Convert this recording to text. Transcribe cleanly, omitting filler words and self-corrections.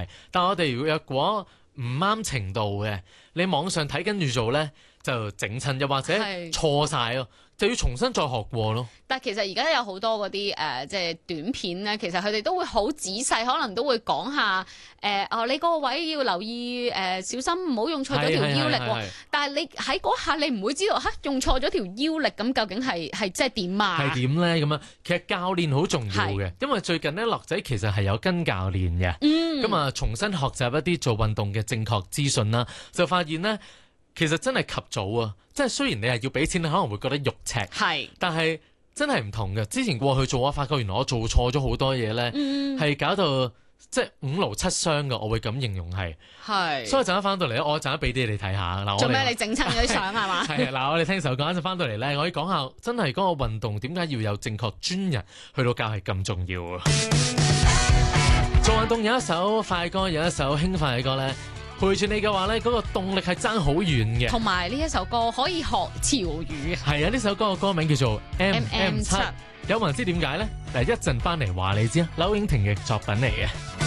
但係我哋若果唔啱程度嘅，你網上睇跟住做咧，就整親，又或者錯晒咯，就要重新再學過咯。 但係其實而家有好多嗰啲即係短片咧，其實佢哋都會好仔細，可能都會講下你嗰個位要留意小心唔好用錯咗條腰力喎。但係你喺嗰下你唔會知道用錯咗條腰力咁究竟係即係點啊？係點咧咁啊？其實教練好重要嘅，因為最近咧樂仔其實係有跟教練嘅，咁啊重新學習一啲做運動嘅正確資訊啦，就發現咧其實真係及早啊！即係雖然你係要俾錢，你可能會覺得肉赤，但係真係唔同嘅。之前過去做，我發覺原來我做錯咗好多嘢咧，係搞到即係5勞7傷嘅，我會咁形容係。所以陣間翻到嚟咧，我陣間俾啲你睇下嗱。 做咩？你整親嗰啲相係嘛？ 係嗱，我哋聽首歌，一陣翻到嚟咧，我可以講下真係嗰個運動點解要有正確專人去到教係咁重要啊！做運動有一首快歌，有一首輕快嘅歌咧。陪住你嘅話咧，嗰個動力係爭好遠嘅。 同埋呢一首歌可以學潮語。 係啊，呢首歌嘅歌名叫做 MM7。有冇人知點解咧？嗱，一陣翻嚟話你知啊，柳影婷嘅作品嚟嘅。